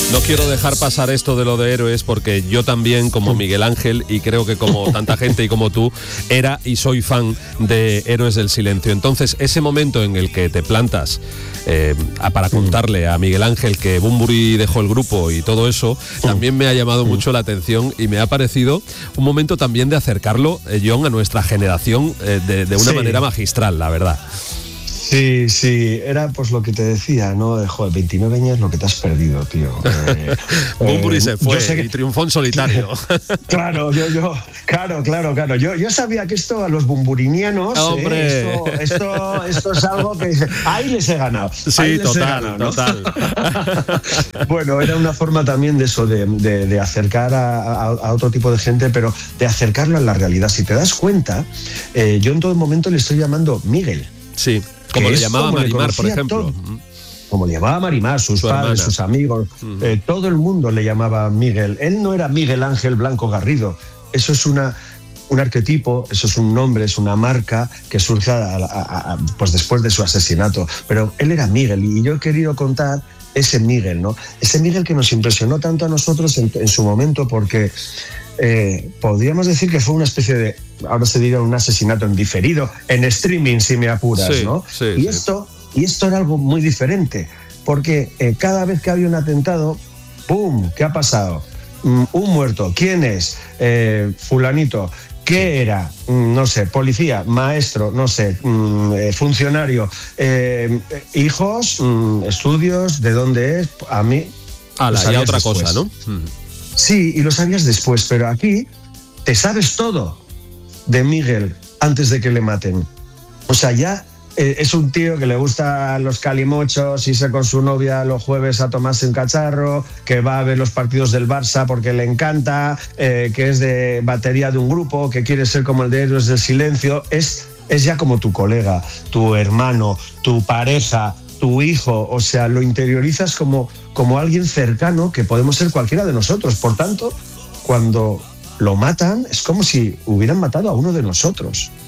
No quiero dejar pasar esto de lo de héroes porque yo también, como Miguel Ángel, y creo que como tanta gente y como tú, era y soy fan de Héroes del Silencio. Entonces, ese momento en el que te plantas para contarle a Miguel Ángel que Bunbury dejó el grupo y todo eso, también me ha llamado mucho la atención y me ha parecido un momento también de acercarlo, John, a nuestra generación de una manera magistral, la verdad. Sí, era pues lo que te decía, ¿no? Joder, 29 años lo que te has perdido, tío. Bunbury se fue y triunfó en solitario. Claro. Yo sabía que esto a los bumburinianos, esto es algo que ahí les he ganado. Sí, total. Bueno, era una forma también de eso, de acercar a otro tipo de gente, pero de acercarlo a la realidad. Si te das cuenta, yo en todo momento le estoy llamando Miguel. Sí. Como le llamaba Marimar, por ejemplo. Como le llamaba Marimar, sus padres, hermana, sus amigos, todo el mundo le llamaba Miguel. Él no era Miguel Ángel Blanco Garrido. Eso es un arquetipo, eso es un nombre, es una marca que surge pues después de su asesinato. Pero él era Miguel y yo he querido contar ese Miguel, ¿no? Ese Miguel que nos impresionó tanto a nosotros en su momento porque podríamos decir que fue una especie de, ahora se diría un asesinato en diferido, en streaming si me apuras, ¿no? Y esto era algo muy diferente, porque cada vez que había un atentado, ¡pum!, ¿qué ha pasado? Un muerto, ¿quién es? Fulanito. ¿Qué era? No sé, policía, maestro, no sé, funcionario, hijos, estudios, ¿de dónde es? A mí... ya otra después. Cosa, ¿no? Sí, y lo sabías después, pero aquí te sabes todo de Miguel antes de que le maten. O sea, ya es un tío que le gustan los calimochos, irse con su novia los jueves a tomarse un cacharro, que va a ver los partidos del Barça porque le encanta, que es de batería de un grupo, que quiere ser como el de Héroes del Silencio. Es ya como tu colega, tu hermano, tu pareja, tu hijo. O sea, lo interiorizas como alguien cercano que podemos ser cualquiera de nosotros. Por tanto, cuando lo matan es como si hubieran matado a uno de nosotros.